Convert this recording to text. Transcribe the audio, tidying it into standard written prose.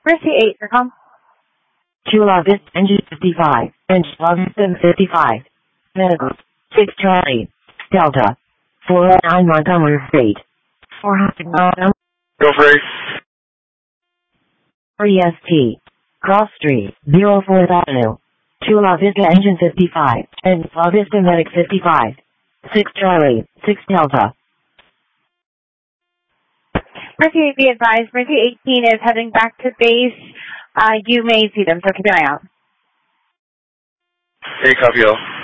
Mercy 8, Intercom. Chula Vista Engine 55, and Chula Vista 55. Medical, 6 Charlie, Delta, 409 Montgomery Street, 400 Montgomery. Go for it. 3ST, Cross Street, 04th Avenue, Chula Vista Engine 55, and Chula Vista Medic 55, 6 Charlie, 6 Delta. Mercy 8, be advised, Mercy 18 is heading back to base. You may see them, so keep an eye out. Hey, copy all.